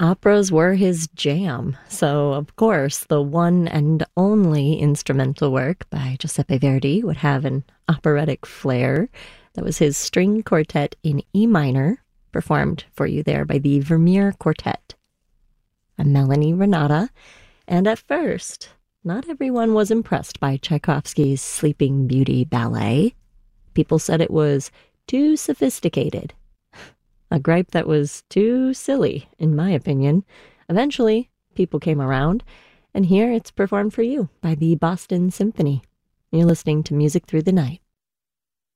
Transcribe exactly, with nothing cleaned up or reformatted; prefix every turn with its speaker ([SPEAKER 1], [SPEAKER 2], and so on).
[SPEAKER 1] Operas were his jam, so of course the one and only instrumental work by Giuseppe Verdi would have an operatic flair. That was his string quartet in E minor, performed for you there by the Vermeer Quartet. I'm Melanie Renata, and at first, not everyone was impressed by Tchaikovsky's Sleeping Beauty ballet. People said it was too sophisticated. A gripe that was too silly, in my opinion. Eventually, people came around, and here it's performed for you by the Boston Symphony. You're listening to Music Through the Night.